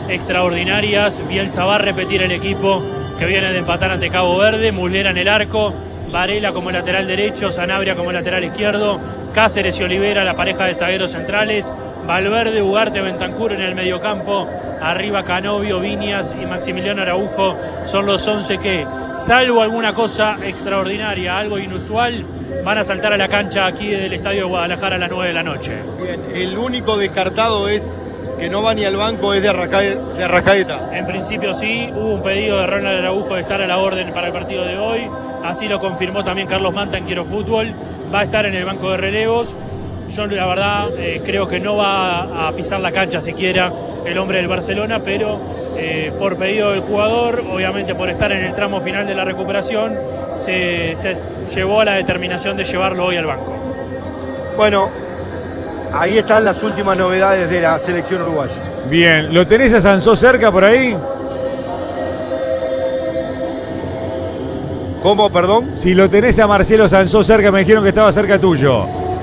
extraordinarias. Bielsa va a repetir el equipo que viene de empatar ante Cabo Verde. Muslera en el arco, Varela como lateral derecho, Sanabria como lateral izquierdo, Cáceres y Olivera la pareja de zagueros centrales, Valverde, Ugarte, Bentancur en el mediocampo, arriba Canovio, Viñas y Maximiliano Araujo son los 11 que, salvo alguna cosa extraordinaria, algo inusual, van a saltar a la cancha aquí del Estadio de Guadalajara a las 9 de la noche. Bien, el único descartado es que no va ni al banco, es de Arrascaeta. En principio sí, hubo un pedido de Ronald Araujo de estar a la orden para el partido de hoy, así lo confirmó también Carlos Manta en Quiero Fútbol, va a estar en el banco de relevos. Yo la verdad creo que no va a pisar la cancha siquiera el hombre del Barcelona, pero por pedido del jugador, obviamente por estar en el tramo final de la recuperación, se llevó a la determinación de llevarlo hoy al banco. Bueno, ahí están las últimas novedades de la selección uruguaya. Bien, ¿lo tenés a Sansó cerca por ahí? ¿Cómo, perdón? Si lo tenés a Marcelo Sansó cerca, me dijeron que estaba cerca tuyo.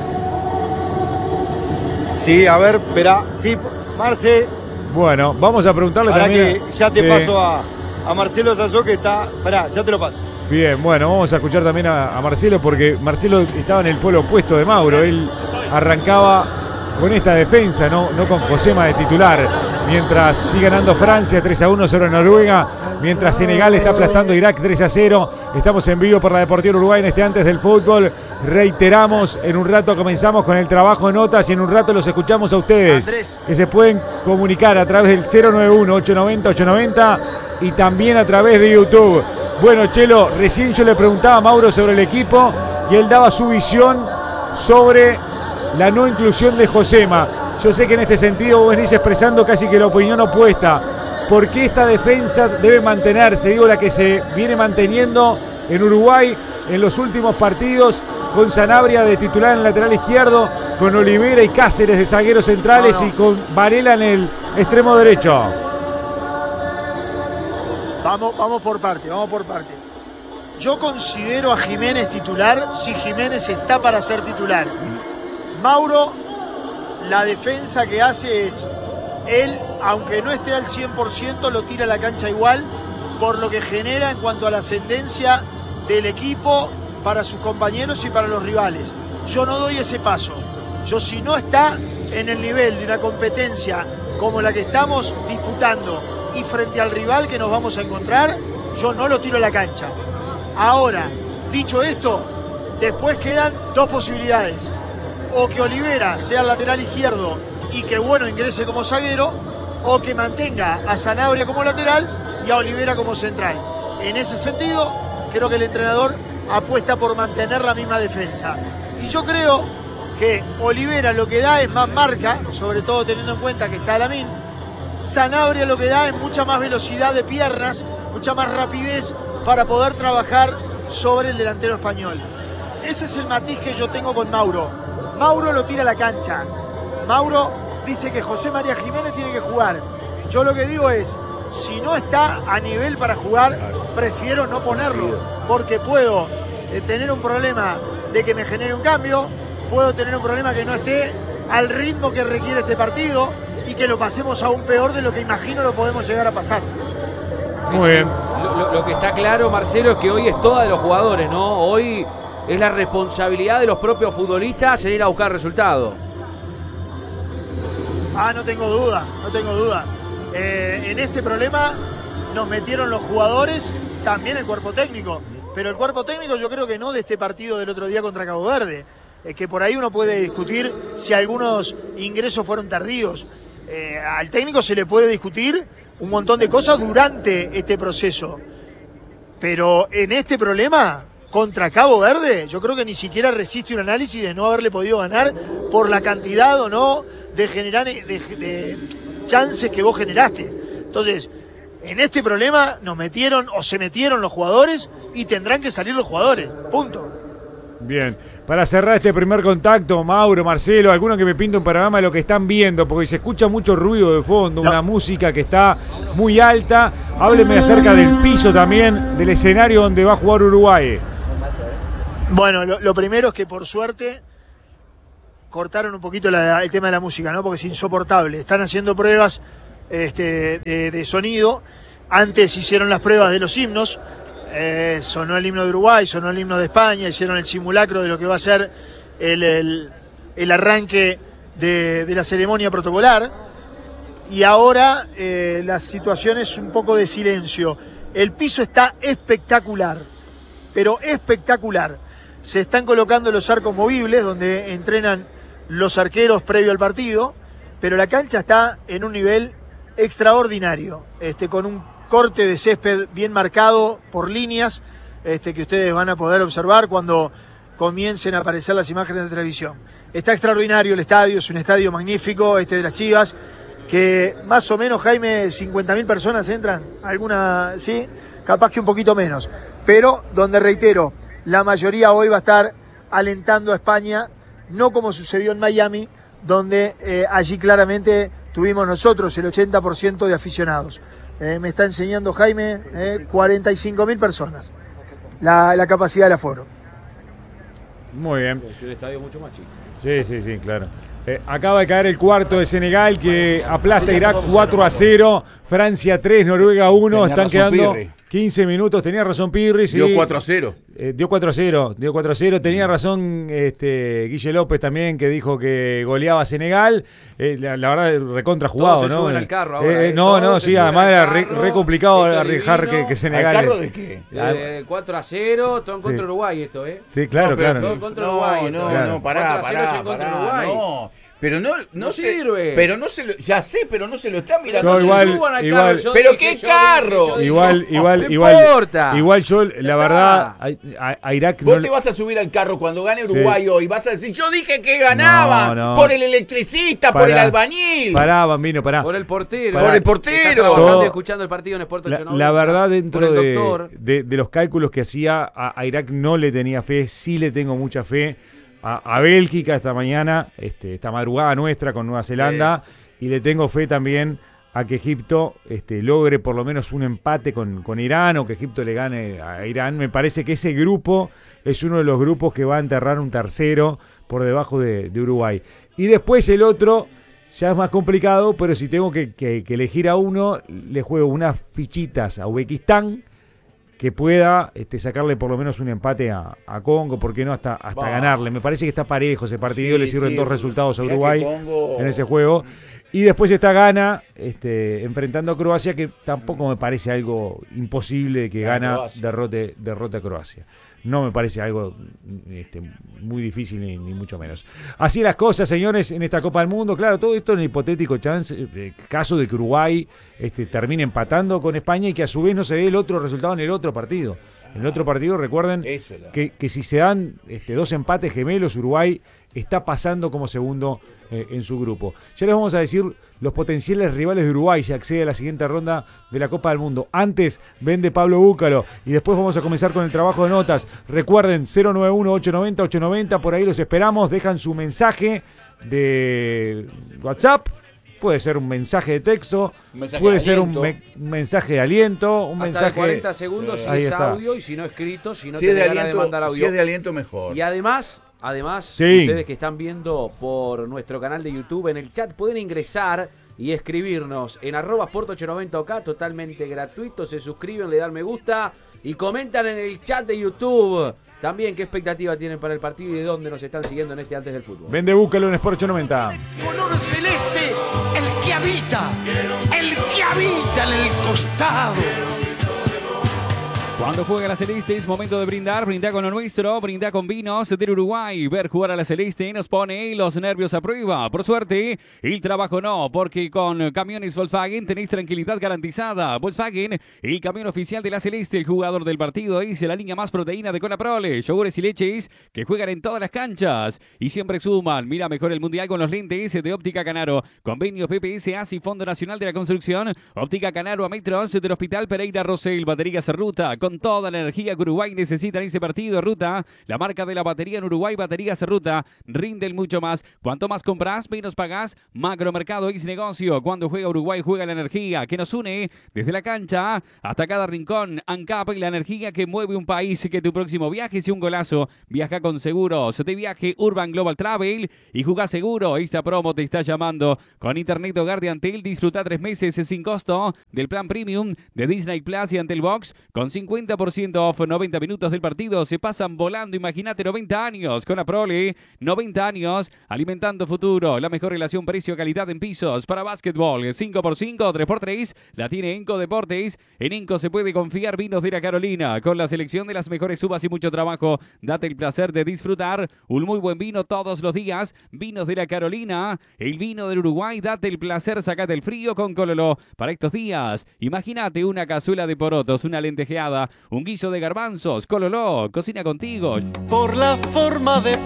Sí, a ver, espera. Sí, Marce. Bueno, vamos a preguntarle para también. Que ya te paso a Marcelo Sansó, que está. Esperá, ya te lo paso. Bien, bueno, vamos a escuchar también a Marcelo, porque Marcelo estaba en el polo opuesto de Mauro. Él arrancaba con esta defensa, no con Josema de titular. Mientras sigue ganando Francia 3-1 sobre Noruega, mientras Senegal está aplastando a Irak 3-0. Estamos en vivo por la Deportiva Uruguay en este Antes del Fútbol. Reiteramos, en un rato comenzamos con el trabajo de notas y en un rato los escuchamos a ustedes, Andrés, que se pueden comunicar a través del 091-890-890 y también a través de YouTube. Bueno, Chelo, recién yo le preguntaba a Mauro sobre el equipo y él daba su visión sobre la no inclusión de Josema. Yo sé que en este sentido vos venís expresando casi que la opinión opuesta. ¿Por qué esta defensa debe mantenerse? Digo, la que se viene manteniendo en Uruguay en los últimos partidos, con Sanabria de titular en el lateral izquierdo, con Olivera y Cáceres de zagueros centrales y con Varela en el extremo derecho. Vamos por parte. Yo considero a Jiménez titular si Jiménez está para ser titular. Mauro, la defensa que hace es, él, aunque no esté al 100%, lo tira a la cancha igual, por lo que genera en cuanto a la ascendencia del equipo para sus compañeros y para los rivales. Yo no doy ese paso. Yo, si no está en el nivel de una competencia como la que estamos disputando y frente al rival que nos vamos a encontrar, yo no lo tiro a la cancha. Ahora, dicho esto, después quedan dos posibilidades. O que Olivera sea el lateral izquierdo y que Bueno ingrese como zaguero, o que mantenga a Sanabria como lateral y a Olivera como central. En ese sentido, creo que el entrenador apuesta por mantener la misma defensa. Y yo creo que Olivera lo que da es más marca, sobre todo teniendo en cuenta que está Lamine. Sanabria lo que da es mucha más velocidad de piernas, mucha más rapidez para poder trabajar sobre el delantero español. Ese es el matiz que yo tengo con Mauro. Mauro lo tira a la cancha. Mauro dice que José María Jiménez tiene que jugar. Yo lo que digo es, si no está a nivel para jugar, prefiero no ponerlo, porque puedo tener un problema de que me genere un cambio, puedo tener un problema que no esté al ritmo que requiere este partido y que lo pasemos aún peor de lo que imagino lo podemos llegar a pasar. Muy bien. Lo que está claro, Marcelo, es que hoy es toda de los jugadores, ¿no? Hoy es la responsabilidad de los propios futbolistas en ir a buscar resultados. No tengo duda. En este problema nos metieron los jugadores, también el cuerpo técnico. Pero el cuerpo técnico yo creo que no de este partido del otro día contra Cabo Verde. Que por ahí uno puede discutir si algunos ingresos fueron tardíos. Al técnico se le puede discutir un montón de cosas durante este proceso. Pero en este problema, contra Cabo Verde, yo creo que ni siquiera resiste un análisis de no haberle podido ganar por la cantidad o no de generar de chances que vos generaste. Entonces, en este problema nos metieron o se metieron los jugadores y tendrán que salir los jugadores. Punto. Bien, para cerrar este primer contacto, Mauro, Marcelo, alguno que me pinta un panorama de lo que están viendo, porque se escucha mucho ruido de fondo, una música que está muy alta. Hábleme acerca del piso también, del escenario donde va a jugar Uruguay. Bueno, lo primero es que por suerte cortaron un poquito el tema de la música, ¿no? Porque es insoportable. Están haciendo pruebas de sonido. Antes hicieron las pruebas de los himnos, sonó el himno de Uruguay, sonó el himno de España, hicieron el simulacro de lo que va a ser el arranque de la ceremonia protocolar. Y ahora la situación es un poco de silencio. El piso está espectacular, pero espectacular. Se están colocando los arcos movibles donde entrenan los arqueros previo al partido, pero la cancha está en un nivel extraordinario, con un corte de césped bien marcado por líneas, que ustedes van a poder observar cuando comiencen a aparecer las imágenes de televisión. Está extraordinario el estadio, es un estadio magnífico, de las Chivas, que más o menos, Jaime, 50.000 personas entran, alguna, sí, capaz que un poquito menos, pero donde, reitero, la mayoría hoy va a estar alentando a España, no como sucedió en Miami, donde allí claramente tuvimos nosotros el 80% de aficionados. Me está enseñando Jaime, 45.000 personas, la capacidad del aforo. Muy bien. Es un estadio mucho más chico. Sí, claro. Acaba de caer el cuarto de Senegal que aplasta a Irak 4-0, Francia 3, Noruega 1, están quedando 15 minutos, tenía razón Pirri. Dio 4-0. Dio 4-0, tenía razón Guille López también, que dijo que goleaba a Senegal. La verdad, recontra jugado, todos ¿no? se suben al carro ahora, sí, además era re complicado arriesgar que Senegal. ¿Al carro de qué? 4-0, todo en contra de Uruguay esto, Sí, claro, claro. Todo contra Uruguay. No, pará. No. Pero no sirve. Pero no se lo, ya sé, pero no se lo está mirando. Yo igual, pero qué carro. Igual, yo, la verdad, a Irak Vos te vas a subir al carro cuando gane Uruguay hoy, vas a decir, yo dije que ganaba, no. por el electricista, por el albañil. Pará, Bambino, pará. Por el portero. Por el portero. Yo, escuchando el partido en Sport 890. La verdad, dentro de los cálculos que hacía, a Irak no le tenía fe, sí le tengo mucha fe. A Bélgica esta mañana, esta madrugada nuestra con Nueva Zelanda, y le tengo fe también a que Egipto logre por lo menos un empate con Irán, o que Egipto le gane a Irán. Me parece que ese grupo es uno de los grupos que va a enterrar un tercero por debajo de Uruguay. Y después el otro ya es más complicado, pero si tengo que elegir a uno, le juego unas fichitas a Uzbekistán, que pueda sacarle por lo menos un empate a Congo, ¿por qué no? Hasta ganarle. Me parece que está parejo ese partido, le sirven dos resultados a Uruguay en ese juego. Y después está Ghana enfrentando a Croacia, que tampoco me parece algo imposible de que Ghana derrote a Croacia. No me parece algo muy difícil ni mucho menos. Así las cosas, señores, en esta Copa del Mundo. Claro, todo esto en el hipotético caso de que Uruguay termine empatando con España y que a su vez no se dé el otro resultado en el otro partido. En el otro partido, recuerden que si se dan dos empates gemelos, Uruguay está pasando como segundo en su grupo. Ya les vamos a decir los potenciales rivales de Uruguay si accede a la siguiente ronda de la Copa del Mundo. Antes vende Pablo Búcalo y después vamos a comenzar con el trabajo de notas. Recuerden, 091-890-890, por ahí los esperamos. Dejan su mensaje de WhatsApp. Puede ser un mensaje de texto, puede ser un mensaje de aliento, un mensaje de 40 segundos si es audio, y si no escrito, si no si te de ganas de mandar audio. Si es de aliento, mejor. Y además, sí, ustedes que están viendo por nuestro canal de YouTube, en el chat pueden ingresar y escribirnos en @sport890ok, totalmente gratuito. Se suscriben, le dan me gusta y comentan en el chat de YouTube también qué expectativa tienen para el partido y de dónde nos están siguiendo en Antes del Fútbol. Vende Búcalo en Sport 890. Color celeste, el que habita en el costado. Cuando juega la Celeste es momento de brindar. Brinda con lo nuestro, brinda con vinos del Uruguay. Ver jugar a la Celeste nos pone los nervios a prueba. Por suerte, el trabajo no, porque con camiones Volkswagen tenéis tranquilidad garantizada. Volkswagen, el camión oficial de la Celeste, el jugador del partido, es la línea más proteína de Conaprole. Yogures y leches que juegan en todas las canchas y siempre suman. Mira mejor el mundial con los lentes de Óptica Canaro. Convenios PPSA y Fondo Nacional de la Construcción. Óptica Canaro a metros del Hospital Pereira Rosell. Baterías Ruta con con toda la energía que Uruguay necesita en este partido. Ruta, la marca de la batería en Uruguay, baterías Ruta, rinden mucho más. Cuanto más compras, menos pagás. Macromercado es negocio. Cuando juega Uruguay, juega la energía que nos une desde la cancha hasta cada rincón. ANCAP, la energía que mueve un país. Que tu próximo viaje sea un golazo. Viaja con seguros de viaje Urban Global Travel y jugá seguro. Esta promo te está llamando. Con Internet Hogar de Antel, disfruta 3 meses sin costo del plan Premium de Disney Plus y Antel Box con 50% off. 90 minutos del partido se pasan volando. Imagínate 90 años con la Prole. 90 años alimentando futuro. La mejor relación precio-calidad en pisos para básquetbol. 5x5, 3x3 la tiene Enco Deportes. En Enco se puede confiar. Vinos de la Carolina con la selección de las mejores uvas y mucho trabajo. Date el placer de disfrutar un muy buen vino todos los días. Vinos de la Carolina, el vino del Uruguay. Date el placer, sacate el frío con Cololó. Para estos días, imagínate una cazuela de porotos, una lentejeada, un guiso de garbanzos. Cololó, cocina contigo. Por la forma de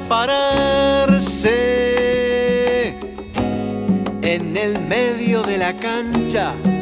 pararse en el medio de la cancha